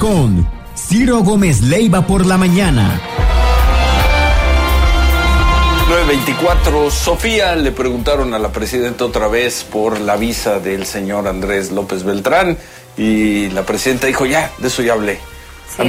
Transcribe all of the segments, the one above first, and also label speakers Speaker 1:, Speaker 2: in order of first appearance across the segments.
Speaker 1: con Ciro Gómez Leiva por la mañana.
Speaker 2: 9:24. Sofía, le preguntaron a la presidenta otra vez por la visa del señor Andrés López Beltrán y la presidenta dijo, ya, de eso ya hablé.
Speaker 3: Sí,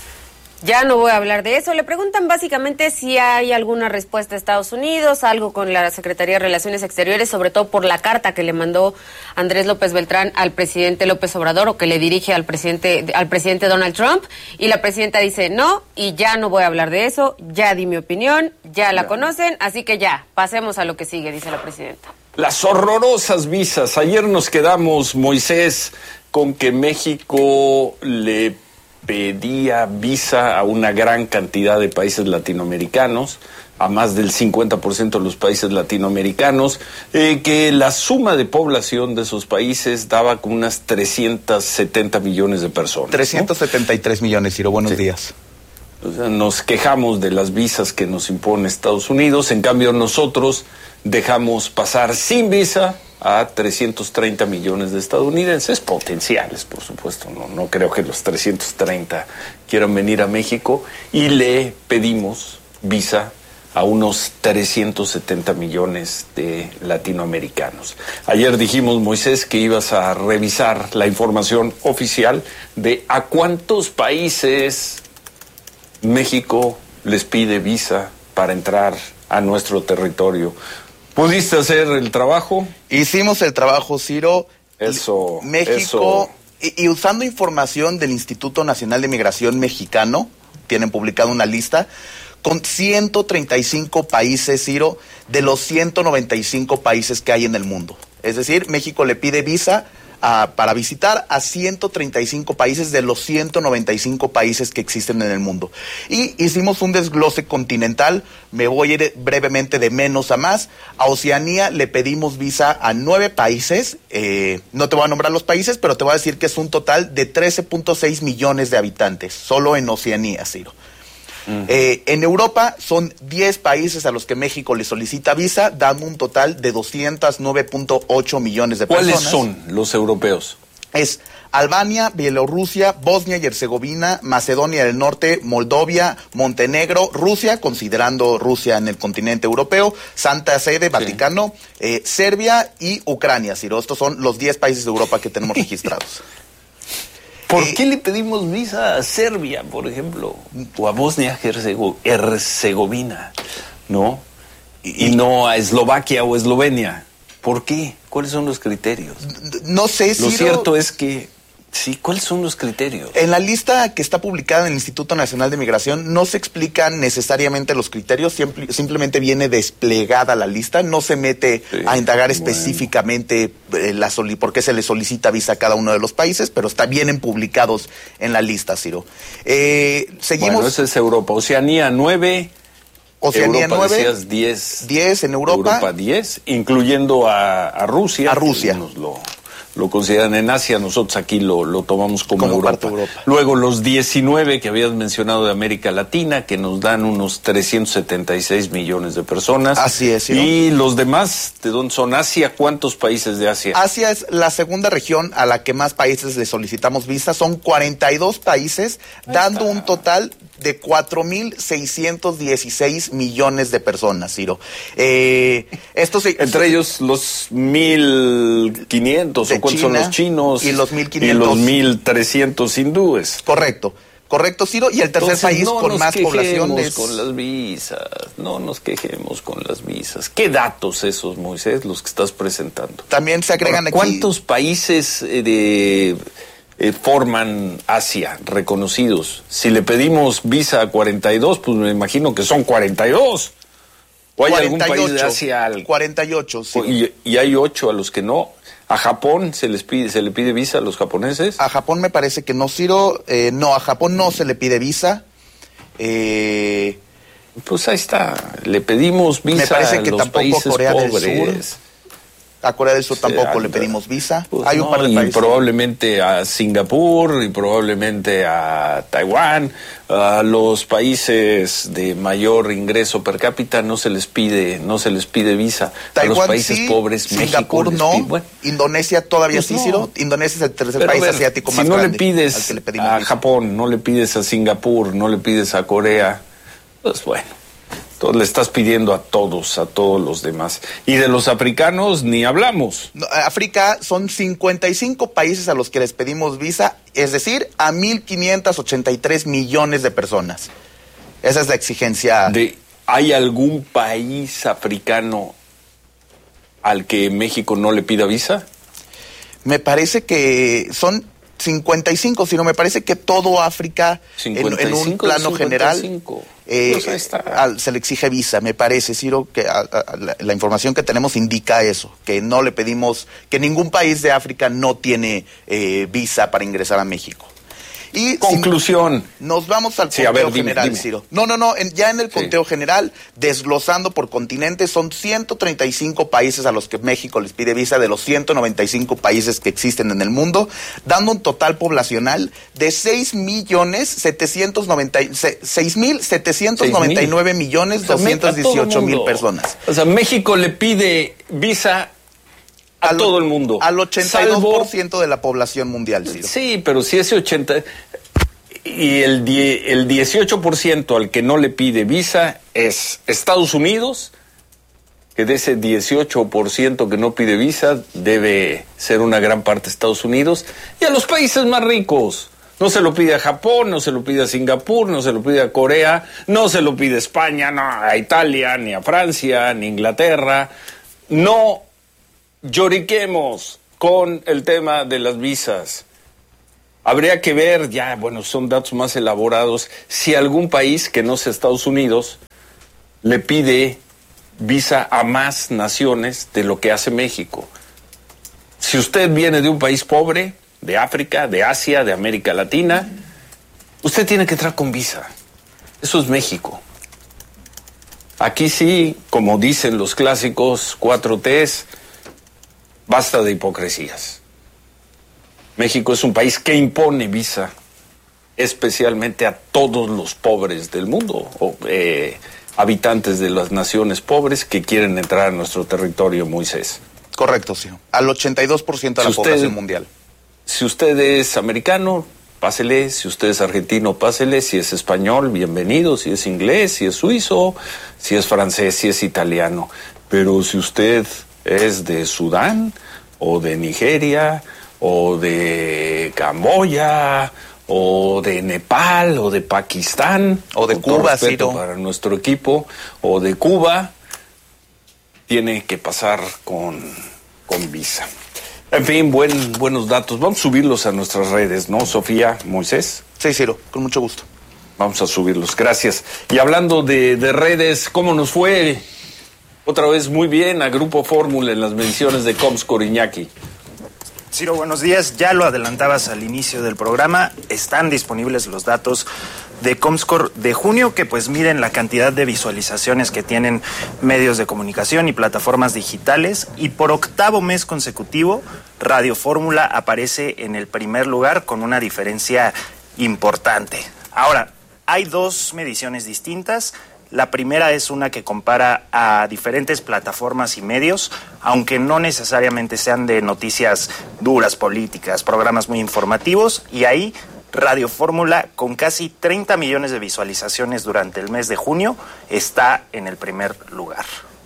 Speaker 3: ya no voy a hablar de eso. Le preguntan básicamente si hay alguna respuesta de Estados Unidos, algo con la Secretaría de Relaciones Exteriores, sobre todo por la carta que le mandó Andrés López Beltrán al presidente López Obrador, o que le dirige al presidente Donald Trump, y la presidenta dice no, y ya no voy a hablar de eso, ya di mi opinión, ya la conocen, así que ya, pasemos a lo que sigue, dice la presidenta.
Speaker 2: Las horrorosas visas. Ayer nos quedamos, Moisés, con que México le pedía visa a una gran cantidad de países latinoamericanos, a más del 50% de los países latinoamericanos, que la suma de población de esos países daba como unas 370 millones de personas.
Speaker 4: 373 millones, Ciro, buenos días.
Speaker 2: O sea, nos quejamos de las visas que nos impone Estados Unidos, en cambio nosotros dejamos pasar sin visa a 330 millones de estadounidenses, potenciales, por supuesto, no creo que los 330 quieran venir a México, y le pedimos visa a unos 370 millones de latinoamericanos. Ayer dijimos, Moisés, que ibas a revisar la información oficial de a cuántos países México les pide visa para entrar a nuestro territorio. ¿Pudiste hacer el trabajo?
Speaker 4: Hicimos el trabajo, Ciro.
Speaker 2: Eso.
Speaker 4: México, eso. Y usando información del Instituto Nacional de Migración Mexicano, tienen publicado una lista con 135 países, Ciro, de los 195 países que hay en el mundo. Es decir, México le pide visa para visitar a 135 países de los 195 países que existen en el mundo. Y hicimos un desglose continental, me voy a ir brevemente de menos a más. A Oceanía le pedimos visa a 9 países, no te voy a nombrar los países, pero te voy a decir que es un total de 13.6 millones de habitantes, solo en Oceanía, Ciro. En Europa son 10 países a los que México le solicita visa, dando un total de 209.8 millones de personas.
Speaker 2: ¿Cuáles son los europeos?
Speaker 4: Es Albania, Bielorrusia, Bosnia y Herzegovina, Macedonia del Norte, Moldovia, Montenegro, Rusia, considerando Rusia en el continente europeo, Santa Sede, Vaticano, Serbia y Ucrania, Ciro. Estos son los 10 países de Europa que tenemos registrados.
Speaker 2: ¿Por qué le pedimos visa a Serbia, por ejemplo, o a Bosnia-Herzegovina, ¿no? Y no a Eslovaquia o Eslovenia? ¿Por qué? ¿Cuáles son los criterios?
Speaker 4: No sé, Ciro.
Speaker 2: Lo cierto es que, sí, ¿cuáles son los criterios?
Speaker 4: En la lista que está publicada en el Instituto Nacional de Migración no se explican necesariamente los criterios, simplemente viene desplegada la lista, no se mete a indagar específicamente por qué se le solicita visa a cada uno de los países, pero vienen publicados en la lista, Ciro. Seguimos.
Speaker 2: Bueno, esa es Europa. Oceanía 9.
Speaker 4: Oceanía
Speaker 2: Europa
Speaker 4: 9.
Speaker 2: Decías 10.
Speaker 4: 10 en Europa.
Speaker 2: Europa 10, incluyendo a Rusia.
Speaker 4: A Rusia.
Speaker 2: Lo consideran en Asia, nosotros aquí lo tomamos como Europa. Luego los 19 que habías mencionado de América Latina, que nos dan unos 376 millones de personas.
Speaker 4: Así es, ¿sí?
Speaker 2: Y los demás, ¿de dónde son? Asia, ¿cuántos países de Asia?
Speaker 4: Asia es la segunda región a la que más países le solicitamos visa, son 42 países, dando un total de 4.616 millones de personas, Ciro.
Speaker 2: Entre ellos los 1.500, ¿o cuántos son los chinos?
Speaker 4: Y los 1.500.
Speaker 2: Y los 1.300 hindúes.
Speaker 4: Correcto, Ciro. Y el tercer país con más población es...
Speaker 2: con las visas, no nos quejemos con las visas. ¿Qué datos esos, Moisés, los que estás presentando?
Speaker 4: También se agregan aquí...
Speaker 2: ¿Cuántos países forman Asia reconocidos? Si le pedimos visa a 42, pues me imagino que son 42. ¿O hay 48, algún país de Asia?
Speaker 4: 48, sí.
Speaker 2: ¿Y hay 8 a los que no? ¿A Japón se le pide visa a los japoneses?
Speaker 4: A Japón me parece que no, Ciro. No, a Japón no se le pide visa.
Speaker 2: Pues ahí está. Le pedimos visa
Speaker 4: me parece que
Speaker 2: a los
Speaker 4: tampoco
Speaker 2: países
Speaker 4: Corea
Speaker 2: pobres.
Speaker 4: Del Sur. A Corea del Sur tampoco le pedimos visa.
Speaker 2: Pues
Speaker 4: hay un par de países.
Speaker 2: Y probablemente a Singapur, y probablemente a Taiwán, a los países de mayor ingreso per cápita no se les pide visa.
Speaker 4: Taiwán,
Speaker 2: a los países
Speaker 4: sí,
Speaker 2: pobres,
Speaker 4: Singapur
Speaker 2: México
Speaker 4: no,
Speaker 2: bueno,
Speaker 4: Indonesia todavía
Speaker 2: pues
Speaker 4: sí,
Speaker 2: no.
Speaker 4: Ciro. Indonesia es el tercer
Speaker 2: Pero
Speaker 4: país
Speaker 2: a ver,
Speaker 4: asiático
Speaker 2: si
Speaker 4: más
Speaker 2: no
Speaker 4: grande.
Speaker 2: le pides
Speaker 4: al que le pedimos
Speaker 2: a
Speaker 4: visa.
Speaker 2: Japón, no le pides a Singapur, no le pides a Corea, pues bueno. Entonces le estás pidiendo a todos los demás. Y de los africanos ni hablamos.
Speaker 4: No, África son 55 países a los que les pedimos visa, es decir, a 1.583 millones de personas. Esa es la exigencia.
Speaker 2: ¿Hay algún país africano al que México no le pida visa?
Speaker 4: Me parece que son 55, sino me parece que todo África,
Speaker 2: 55,
Speaker 4: en un plano
Speaker 2: 55.
Speaker 4: general,
Speaker 2: Pues ahí está.
Speaker 4: se le exige visa. Me parece, Ciro, que la información que tenemos indica eso, que no le pedimos, que ningún país de África no tiene visa para ingresar a México. Y
Speaker 2: conclusión.
Speaker 4: Nos vamos al
Speaker 2: Sí,
Speaker 4: conteo
Speaker 2: a ver, dime,
Speaker 4: general,
Speaker 2: dime.
Speaker 4: Ciro. No, ya en el conteo general, desglosando por continente, son 135 países a los que México les pide visa de los 195 países que existen en el mundo, dando un total poblacional de 6.799.218.000 personas.
Speaker 2: O sea, México le pide visa a todo el mundo.
Speaker 4: Al 82% de la población mundial, Ciro.
Speaker 2: Sí, pero si ese 80... Y el 18% al que no le pide visa es Estados Unidos, que de ese 18% que no pide visa debe ser una gran parte Estados Unidos, y a los países más ricos. No se lo pide a Japón, no se lo pide a Singapur, no se lo pide a Corea, no se lo pide a España, no a Italia, ni a Francia, ni a Inglaterra. No lloriquemos con el tema de las visas. Habría que ver, ya, bueno, son datos más elaborados, si algún país que no sea Estados Unidos le pide visa a más naciones de lo que hace México. Si usted viene de un país pobre, de África, de Asia, de América Latina, usted tiene que entrar con visa. Eso es México. Aquí sí, como dicen los clásicos 4Ts, basta de hipocresías. México es un país que impone visa, especialmente a todos los pobres del mundo, habitantes de las naciones pobres que quieren entrar a nuestro territorio, Moisés.
Speaker 4: Correcto, sí. Al 82% de la población mundial.
Speaker 2: Si usted es americano, pásele. Si usted es argentino, pásele. Si es español, bienvenido. Si es inglés, si es suizo, si es francés, si es italiano. Pero si usted es de Sudán o de Nigeria o de Camboya o de Nepal o de Pakistán
Speaker 4: o de Cuba,
Speaker 2: Ciro, para nuestro equipo, o de Cuba, tiene que pasar con visa. En fin, buenos datos. Vamos a subirlos a nuestras redes, ¿no, Sofía, Moisés?
Speaker 4: Sí, Ciro, con mucho gusto.
Speaker 2: Vamos a subirlos, gracias. Y hablando de redes, ¿cómo nos fue? Otra vez muy bien a Grupo Fórmula en las mediciones de Comscore, Iñaki.
Speaker 5: Ciro, buenos días. Ya lo adelantabas al inicio del programa. Están disponibles los datos de Comscore de junio, que pues miden la cantidad de visualizaciones que tienen medios de comunicación y plataformas digitales. Y por octavo mes consecutivo, Radio Fórmula aparece en el primer lugar con una diferencia importante. Ahora, hay dos mediciones distintas. La primera es una que compara a diferentes plataformas y medios, aunque no necesariamente sean de noticias duras, políticas, programas muy informativos, y ahí Radio Fórmula, con casi 30 millones de visualizaciones durante el mes de junio, está en el primer lugar.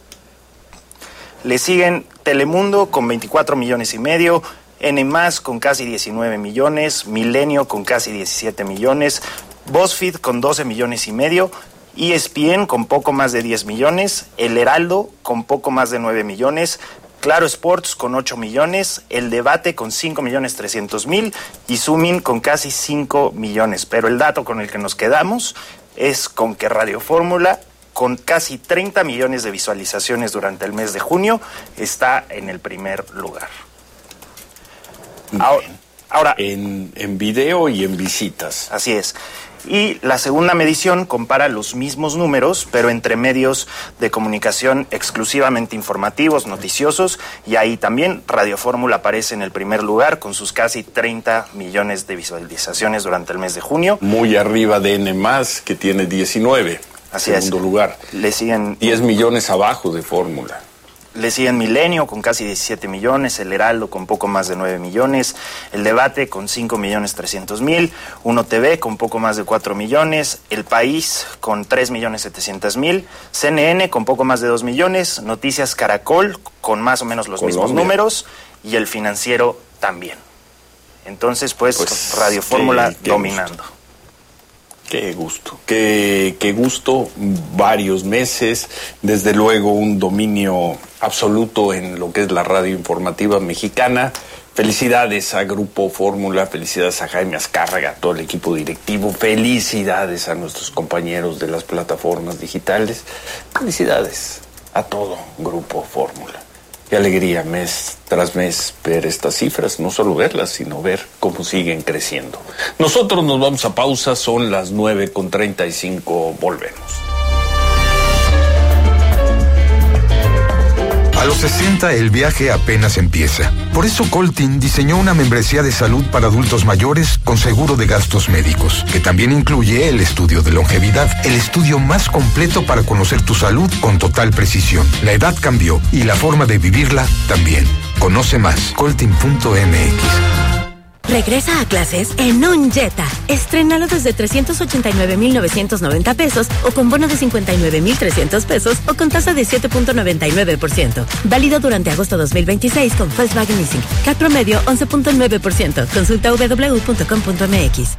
Speaker 5: Le siguen Telemundo con 24 millones y medio, N+ con casi 19 millones, Milenio con casi 17 millones, BuzzFeed con 12 millones y medio, ESPN con poco más de 10 millones, El Heraldo con poco más de 9 millones, Claro Sports con 8 millones, El Debate con 5.300.000 y Zoomin con casi 5 millones. Pero el dato con el que nos quedamos es con que Radio Fórmula, con casi 30 millones de visualizaciones durante el mes de junio, está en el primer lugar. Ahora,
Speaker 2: en video y en visitas.
Speaker 5: Así es. Y la segunda medición compara los mismos números, pero entre medios de comunicación exclusivamente informativos, noticiosos, y ahí también Radio Fórmula aparece en el primer lugar con sus casi 30 millones de visualizaciones durante el mes de junio.
Speaker 2: Muy arriba de N+, que tiene 19.
Speaker 5: Así
Speaker 2: segundo lugar.
Speaker 5: Le siguen
Speaker 2: 10 millones abajo de Fórmula.
Speaker 5: Le siguen Milenio con casi 17 millones, El Heraldo con poco más de 9 millones, El Debate con 5.300.000, Uno TV con poco más de 4 millones, El País con 3.700.000, CNN con poco más de 2 millones, Noticias Caracol con más o menos los mismos números y El Financiero también. Entonces, pues Radio Fórmula dominando.
Speaker 2: Gusto. Qué gusto, varios meses, desde luego un dominio absoluto en lo que es la radio informativa mexicana. Felicidades a Grupo Fórmula, felicidades a Jaime Azcárraga, a todo el equipo directivo, felicidades a nuestros compañeros de las plataformas digitales, felicidades a todo Grupo Fórmula. Qué alegría mes tras mes ver estas cifras, no solo verlas, sino ver cómo siguen creciendo. Nosotros nos vamos a pausa, son las 9:35, volvemos.
Speaker 6: A los 60 el viaje apenas empieza. Por eso Coltin diseñó una membresía de salud para adultos mayores con seguro de gastos médicos, que también incluye el estudio de longevidad, el estudio más completo para conocer tu salud con total precisión. La edad cambió y la forma de vivirla también. Conoce más, coltin.mx.
Speaker 7: Regresa a clases en un Jetta. Estrénalo desde 389,990 pesos o con bono de 59,300 pesos o con tasa de 7.99%. Válido durante agosto 2026 con Volkswagen Leasing. CAC promedio 11.9%. Consulta www.com.mx.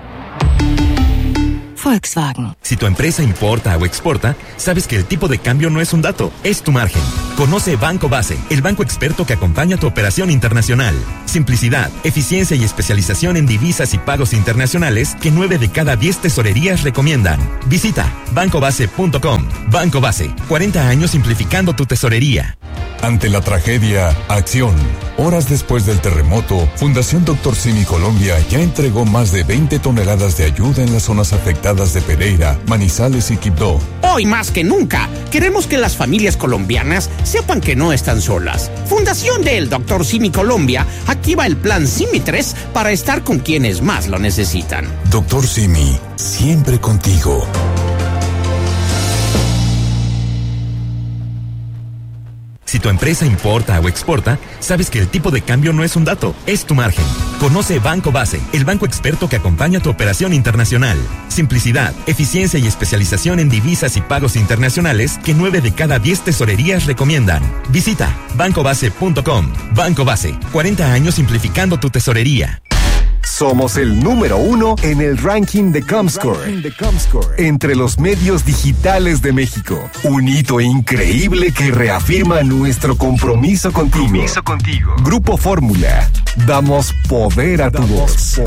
Speaker 7: Volkswagen.
Speaker 8: Si tu empresa importa o exporta, sabes que el tipo de cambio no es un dato, es tu margen. Conoce Banco Base, el banco experto que acompaña tu operación internacional. Simplicidad, eficiencia y especialización en divisas y pagos internacionales que 9 de cada 10 tesorerías recomiendan. Visita bancobase.com. Banco Base, 40 años simplificando tu tesorería.
Speaker 9: Ante la tragedia, acción. Horas después del terremoto, Fundación Dr. Simi Colombia ya entregó más de 20 toneladas de ayuda en las zonas afectadas de Pereira, Manizales y Quibdó.
Speaker 10: Hoy más que nunca, queremos que las familias colombianas sepan que no están solas. Fundación del Dr. Simi Colombia activa el plan Simi 3 para estar con quienes más lo necesitan.
Speaker 9: Dr. Simi, siempre contigo.
Speaker 8: Si tu empresa importa o exporta, sabes que el tipo de cambio no es un dato, es tu margen. Conoce Banco Base, el banco experto que acompaña tu operación internacional. Simplicidad, eficiencia y especialización en divisas y pagos internacionales que 9 de cada 10 tesorerías recomiendan. Visita bancobase.com. Banco Base, 40 años simplificando tu tesorería.
Speaker 11: Somos el número 1 en el ranking de Comscore, entre los medios digitales de México. Un hito increíble que reafirma nuestro compromiso contigo. Grupo Fórmula, damos poder a tu voz.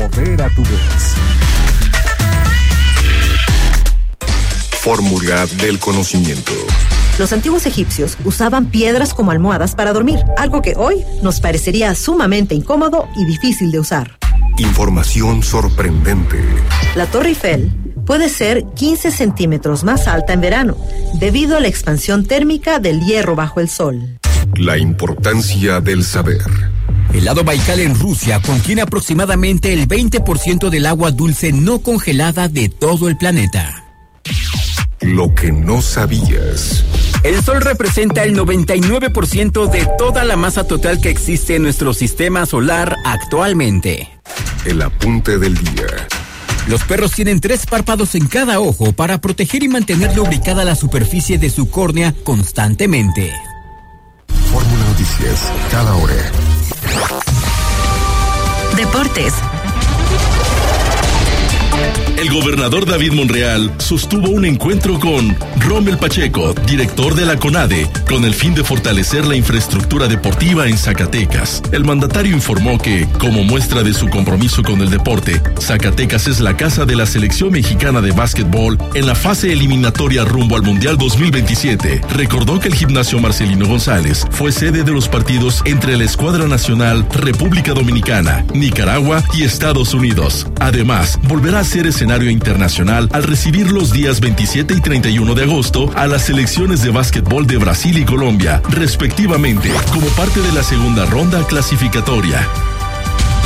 Speaker 9: Fórmula del conocimiento.
Speaker 12: Los antiguos egipcios usaban piedras como almohadas para dormir, algo que hoy nos parecería sumamente incómodo y difícil de usar.
Speaker 9: Información sorprendente.
Speaker 12: La Torre Eiffel puede ser 15 centímetros más alta en verano, debido a la expansión térmica del hierro bajo el sol.
Speaker 9: La importancia del saber.
Speaker 13: El lago Baikal en Rusia contiene aproximadamente el 20% del agua dulce no congelada de todo el planeta.
Speaker 9: Lo que no sabías.
Speaker 13: El Sol representa el 99% de toda la masa total que existe en nuestro sistema solar actualmente.
Speaker 9: El apunte del día.
Speaker 13: Los perros tienen 3 párpados en cada ojo para proteger y mantener lubricada la superficie de su córnea constantemente.
Speaker 9: Fórmula Noticias, cada hora.
Speaker 7: Deportes.
Speaker 14: el gobernador David Monreal sostuvo un encuentro con Rommel Pacheco, director de la CONADE, con el fin de fortalecer la infraestructura deportiva en Zacatecas. El mandatario informó que, como muestra de su compromiso con el deporte, Zacatecas es la casa de la selección mexicana de básquetbol en la fase eliminatoria rumbo al Mundial 2027. Recordó que el gimnasio Marcelino González fue sede de los partidos entre la Escuadra Nacional, República Dominicana, Nicaragua y Estados Unidos. Además, volverá a ser escenario internacional al recibir los días 27 y 31 de agosto a las selecciones de básquetbol de Brasil y Colombia, respectivamente, como parte de la segunda ronda clasificatoria.